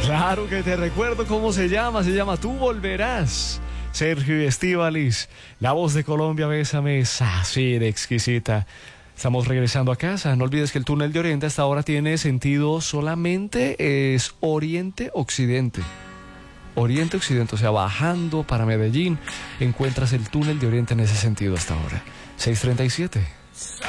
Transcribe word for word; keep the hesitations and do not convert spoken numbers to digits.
Claro que te recuerdo cómo se llama, se llama Tú Volverás. Sergio Estíbaliz, la voz de Colombia, Bésame, es así de exquisita. Estamos regresando a casa. No olvides que el túnel de Oriente hasta ahora tiene sentido solamente es Oriente-Occidente. Oriente-Occidente, o sea, bajando para Medellín, encuentras el túnel de Oriente en ese sentido hasta ahora. seis treinta y siete.